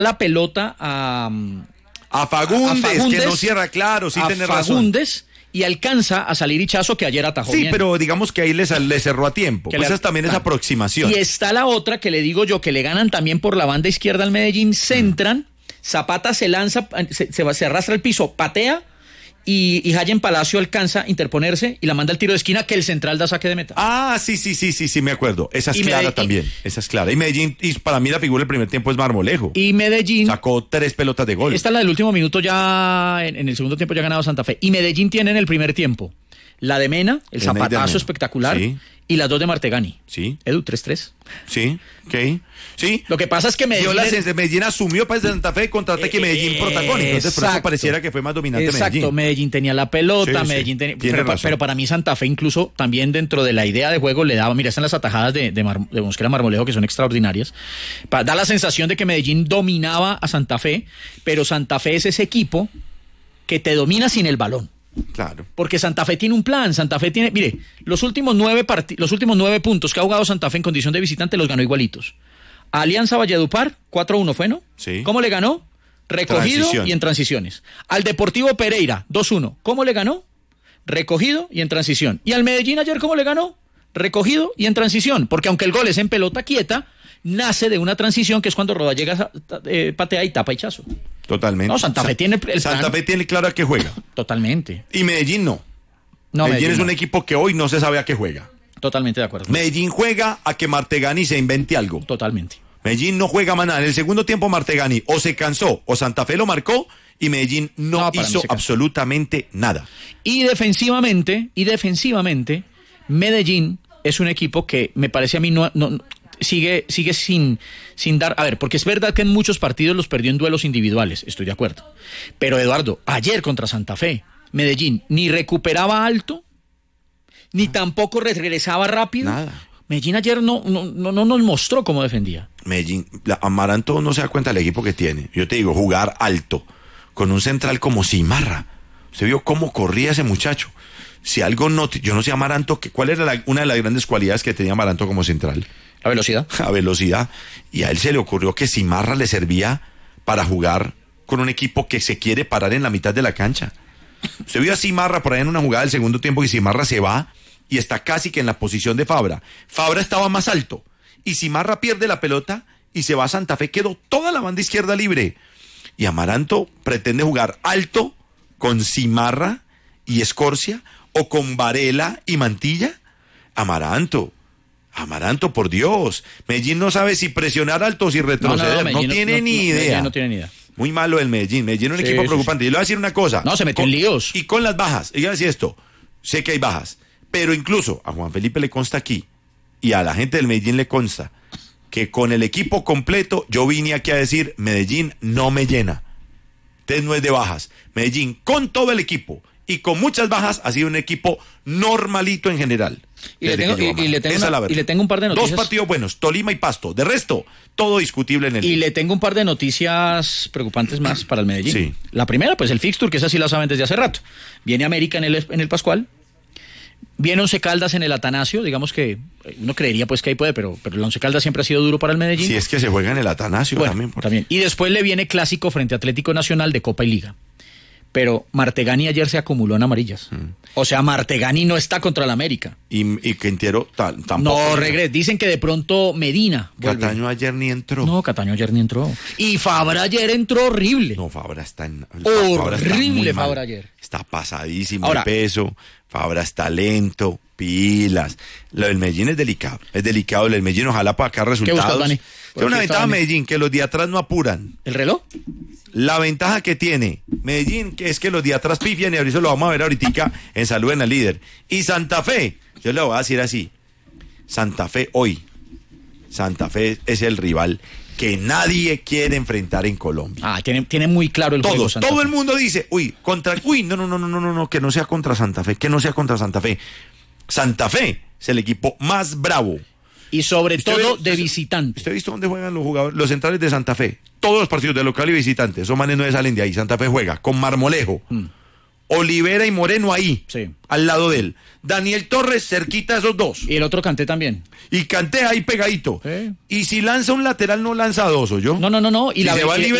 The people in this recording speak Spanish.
la pelota a Fagundes, que no cierra, claro, sí tenés razón. Fagundes, y alcanza a salir Ichazo, que ayer atajó bien. Sí, pero digamos que ahí le cerró a tiempo. Esa también es aproximación. Y está la otra que le digo yo, que le ganan también por la banda izquierda al Medellín, centran, Zapata se lanza, se arrastra al piso, patea, y Hayen Palacio alcanza a interponerse y la manda al tiro de esquina, que el central da saque de meta. Ah, sí, me acuerdo. Esa es clara también. Esa es clara. Y Medellín, y para mí la figura del primer tiempo es Marmolejo. Y Medellín sacó 3 pelotas de gol. Esta es la del último minuto, ya en el segundo tiempo ya ha ganado Santa Fe. Y Medellín tiene en el primer tiempo la de Mena, el zapatazo espectacular, sí, y las 2 de Martegani. Sí. Edu, 3-3. Sí, ok. Sí. Lo que pasa es que Medellín asumió para Santa Fe contraataque y Medellín protagónico. Entonces por eso pareciera que fue más dominante Medellín. Exacto, Medellín tenía la pelota, sí, Medellín tenía... Pero para mí Santa Fe incluso también dentro de la idea de juego le daba... Mira, están las atajadas de Mosquera Marmolejo que son extraordinarias. Da la sensación de que Medellín dominaba a Santa Fe, pero Santa Fe es ese equipo que te domina sin el balón. Claro. Porque Santa Fe tiene un plan, Santa Fe tiene... Mire, los últimos 9 puntos que ha jugado Santa Fe en condición de visitante los ganó igualitos. A Alianza Valledupar, 4-1 fue, ¿no? Sí. ¿Cómo le ganó? Recogido y en transiciones. Al Deportivo Pereira, 2-1. ¿Cómo le ganó? Recogido y en transición. Y al Medellín ayer, ¿cómo le ganó? Recogido y en transición. Porque aunque el gol es en pelota quieta, nace de una transición que es cuando Roda llega, patea y tapa Ichazo. Totalmente. No, Santa Fe tiene el Santa Fe tiene claro a qué juega. Totalmente. Y Medellín no. Medellín es un equipo que hoy no se sabe a qué juega. Totalmente de acuerdo. Medellín juega a que Martegani se invente algo. Totalmente. Medellín no juega más nada. En el segundo tiempo Martegani o se cansó o Santa Fe lo marcó y Medellín no hizo absolutamente nada. Y defensivamente, Medellín es un equipo que me parece a mí no sigue sin dar... A ver, porque es verdad que en muchos partidos los perdió en duelos individuales, estoy de acuerdo. Pero Eduardo, ayer contra Santa Fe, Medellín ni recuperaba alto, ni tampoco regresaba rápido. Nada. Medellín ayer no nos mostró cómo defendía. Medellín, Amaranto no se da cuenta del equipo que tiene. Yo te digo, jugar alto, con un central como Cimarra. Usted vio cómo corría ese muchacho. Si algo yo no sé Amaranto, ¿cuál era una de las grandes cualidades que tenía Amaranto como central? La velocidad. La velocidad. Y a él se le ocurrió que Cimarra le servía para jugar con un equipo que se quiere parar en la mitad de la cancha. Usted vio a Cimarra por ahí en una jugada del segundo tiempo y Cimarra se va y está casi que en la posición de Fabra. Fabra estaba más alto y Cimarra pierde la pelota y se va a Santa Fe. Quedó toda la banda izquierda libre. Y Amaranto pretende jugar alto con Cimarra y Escorcia o con Varela y Mantilla. Amaranto, por Dios. Medellín no sabe si presionar alto o si retroceder. No tiene ni idea. No tiene ni idea. Muy malo el Medellín. Medellín es un equipo preocupante. Yo le voy a decir una cosa. No, se metió en líos. Y con las bajas. Y yo voy a decir esto. Sé que hay bajas. Pero incluso a Juan Felipe le consta aquí y a la gente del Medellín le consta que con el equipo completo yo vine aquí a decir Medellín no me llena. Entonces no es de bajas. Medellín con todo el equipo y con muchas bajas ha sido un equipo normalito en general. Y le tengo un par de noticias. 2 partidos buenos, Tolima y Pasto. De resto, todo discutible en el... Y le tengo un par de noticias preocupantes más para el Medellín. Sí. La primera, pues el fixture, que esa sí la saben desde hace rato. Viene América en el Pascual. Viene Once Caldas en el Atanasio, digamos que uno creería pues que ahí puede, pero el Once Caldas siempre ha sido duro para el Medellín. Si es que se juega en el Atanasio también. Y después le viene clásico frente a Atlético Nacional de Copa y Liga. Pero Martegani ayer se acumuló en amarillas. O sea, Martegani no está contra el América. Y Quintero tampoco. No, Dicen que de pronto Medina vuelve. Cataño ayer ni entró. No, Cataño ayer ni entró. Y Fabra ayer entró horrible. No, Fabra está en... Horrible Fabra ayer. Está pasadísimo de peso. Fabra está lento, pilas. Lo del Medellín es delicado. Es delicado el Medellín. Ojalá para acá resultados. ¿Qué buscas, Dani? Tiene una ventaja Medellín, que los de atrás no apuran. ¿El reloj? La ventaja que tiene Medellín, que es que los de atrás pifian, y ahorita lo vamos a ver ahorita en Salud en el Líder. Y Santa Fe, yo le voy a decir así, Santa Fe es el rival que nadie quiere enfrentar en Colombia. Tiene muy claro el juego. Todo el mundo dice, no, que no sea contra Santa Fe, Santa Fe es el equipo más bravo. Y sobre todo de visitante. ¿Usted ha visto dónde juegan los jugadores, los centrales de Santa Fe? Todos los partidos de local y visitante, esos manes no salen de ahí. Santa Fe juega con Marmolejo Olivera y Moreno ahí, Sí. al lado de él. Daniel Torres cerquita a esos dos. Y el otro Kanté también. Y Kanté ahí pegadito. Sí. Y si lanza un lateral, no lanza dos, ¿o yo? No. Y Si se va libre